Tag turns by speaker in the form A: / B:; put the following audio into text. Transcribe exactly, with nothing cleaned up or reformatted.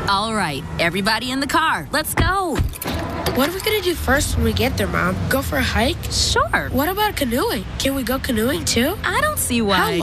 A: All right, everybody in the car. Let's go.
B: What are we going to do first when we get there, Mom? Go for a hike?
A: Sure.
B: What about canoeing? Can we go canoeing too?
A: I don't see why.
B: How